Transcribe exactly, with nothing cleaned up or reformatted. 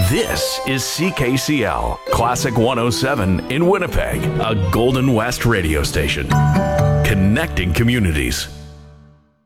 This is C K C L, Classic one oh seven in Winnipeg, a Golden West radio station. Connecting communities.